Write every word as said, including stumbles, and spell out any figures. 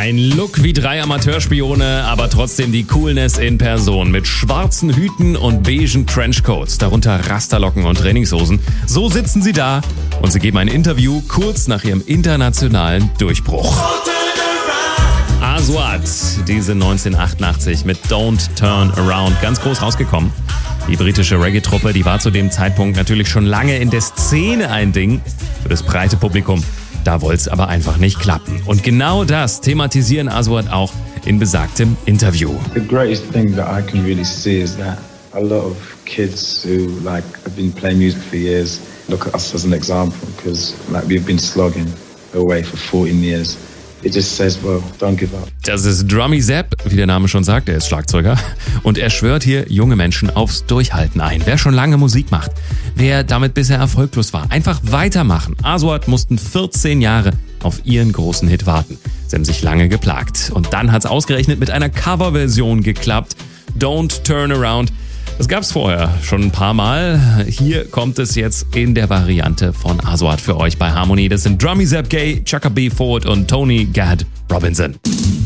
Ein Look wie drei Amateurspione, aber trotzdem die Coolness in Person. Mit schwarzen Hüten und beigen Trenchcoats, darunter Rasterlocken und Trainingshosen. So sitzen sie da und sie geben ein Interview kurz nach ihrem internationalen Durchbruch. Aswad, diese neunzehnhundertachtundachtzig mit Don't Turn Around, ganz groß rausgekommen. Die britische Reggae-Truppe, die war zu dem Zeitpunkt natürlich schon lange in der Szene ein Ding für das breite Publikum. Da wollte es aber einfach nicht klappen. Und genau das thematisieren Aswad auch in besagtem Interview. The greatest thing that I can really see is that a lot of kids who like have been playing music for years look at us as an example because like we've been slogging away for fourteen years. It just says, well, don't give up. Das ist Drummy Sepp, wie der Name schon sagt, er ist Schlagzeuger. Und er schwört hier junge Menschen aufs Durchhalten ein. Wer schon lange Musik macht, wer damit bisher erfolglos war, einfach weitermachen. Aswad mussten vierzehn Jahre auf ihren großen Hit warten. Sie haben sich lange geplagt. Und dann hat's ausgerechnet mit einer Coverversion geklappt. Don't Turn Around. Das gab's vorher schon ein paar Mal. Hier kommt es jetzt in der Variante von Aswad für euch bei Harmony. Das sind Drummy Sepp Gay, Chaka B. Ford und Tony Gad Robinson.